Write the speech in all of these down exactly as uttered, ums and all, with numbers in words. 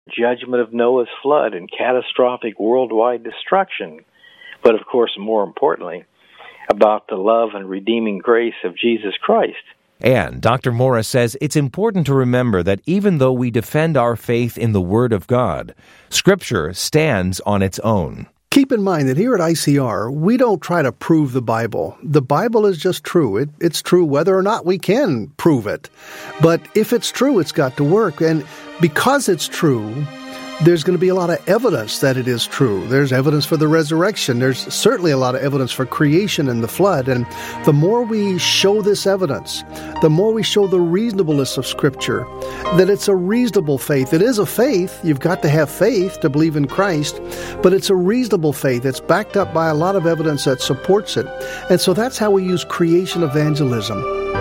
judgment of Noah's flood and catastrophic worldwide destruction, but of course, more importantly, about the love and redeeming grace of Jesus Christ. And Doctor Morris says it's important to remember that even though we defend our faith in the Word of God, Scripture stands on its own. Keep in mind that here at I C R, we don't try to prove the Bible. The Bible is just true. It, it's true whether or not we can prove it. But if it's true, it's got to work. And because it's true, there's going to be a lot of evidence that it is true. There's evidence for the resurrection. There's certainly a lot of evidence for creation and the flood. And the more we show this evidence, the more we show the reasonableness of Scripture, that it's a reasonable faith. It is a faith. You've got to have faith to believe in Christ, but it's a reasonable faith. It's backed up by a lot of evidence that supports it. And so that's how we use creation evangelism.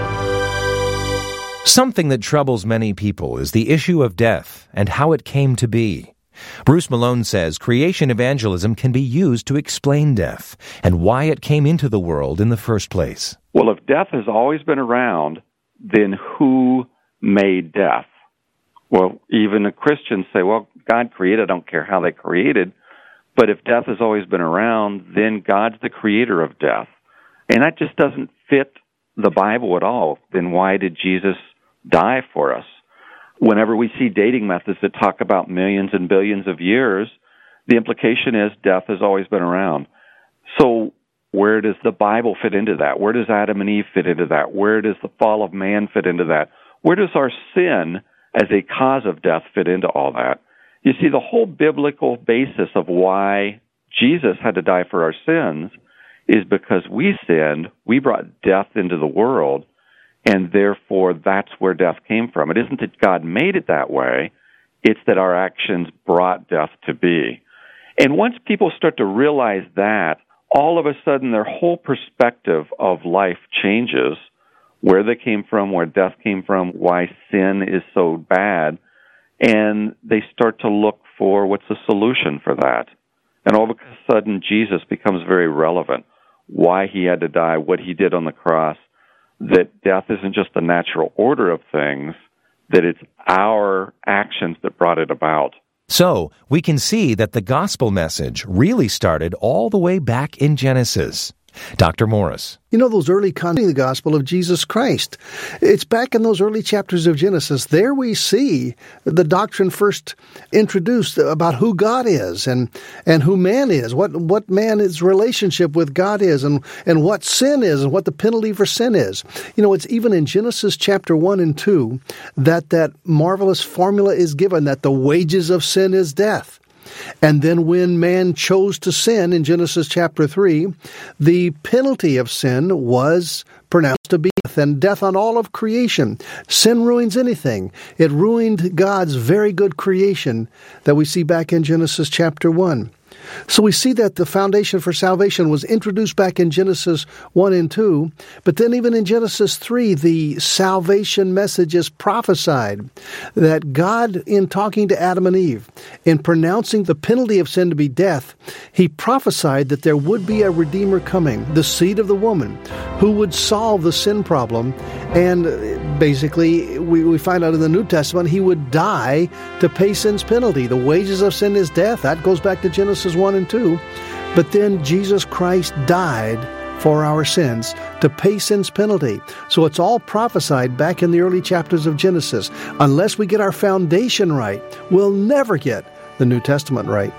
Something that troubles many people is the issue of death and how it came to be. Bruce Malone says creation evangelism can be used to explain death and why it came into the world in the first place. Well, if death has always been around, then who made death? Well, even the Christians say, well, God created, I don't care how they created. But if death has always been around, then God's the creator of death. And that just doesn't fit the Bible at all. Then why did Jesus die for us? Whenever we see dating methods that talk about millions and billions of years, the implication is death has always been around. So where does the Bible fit into that? Where does Adam and Eve fit into that? Where does the fall of man fit into that? Where does our sin as a cause of death fit into all that? You see, the whole biblical basis of why Jesus had to die for our sins is because we sinned, we brought death into the world, and therefore that's where death came from. It isn't that God made it that way, it's that our actions brought death to be. And once people start to realize that, all of a sudden their whole perspective of life changes, where they came from, where death came from, why sin is so bad, and they start to look for what's the solution for that. And all of a sudden Jesus becomes very relevant, why he had to die, what he did on the cross, that death isn't just the natural order of things, that it's our actions that brought it about. So, we can see that the gospel message really started all the way back in Genesis. Doctor Morris. You know, those early content of the gospel of Jesus Christ. It's back in those early chapters of Genesis. There we see the doctrine first introduced about who God is and, and who man is, what, what man's relationship with God is, and, and what sin is, and what the penalty for sin is. You know, it's even in Genesis chapter one and two that that marvelous formula is given that the wages of sin is death. And then when man chose to sin in Genesis chapter three, the penalty of sin was pronounced to be death, and death on all of creation. Sin ruins anything. It ruined God's very good creation that we see back in Genesis chapter one. So we see that the foundation for salvation was introduced back in Genesis one and two, but then even in Genesis three, the salvation message is prophesied that God, in talking to Adam and Eve, in pronouncing the penalty of sin to be death, he prophesied that there would be a Redeemer coming, the seed of the woman, who would solve the sin problem. And basically, we, we find out in the New Testament, he would die to pay sin's penalty. The wages of sin is death. That goes back to Genesis one and two. But then Jesus Christ died for our sins to pay sin's penalty. So it's all prophesied back in the early chapters of Genesis. Unless we get our foundation right, we'll never get the New Testament right.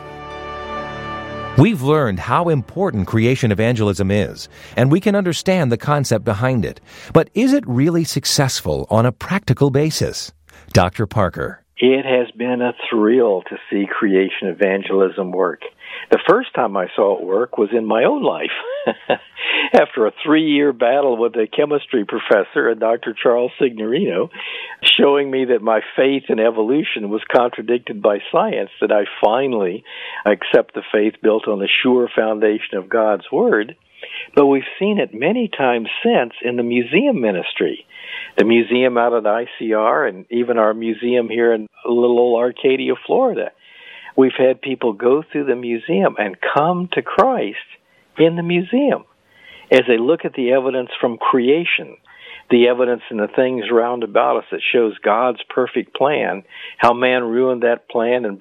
We've learned how important creation evangelism is, and we can understand the concept behind it. But is it really successful on a practical basis? Doctor Parker. It has been a thrill to see creation evangelism work. The first time I saw it work was in my own life. After a three-year battle with a chemistry professor, Doctor Charles Signorino, showing me that my faith in evolution was contradicted by science, that I finally accept the faith built on the sure foundation of God's Word. But we've seen it many times since in the museum ministry. The museum out at I C R and even our museum here in little old Arcadia, Florida. We've had people go through the museum and come to Christ in the museum as they look at the evidence from creation the evidence in the things round about us that shows God's perfect plan, how man ruined that plan and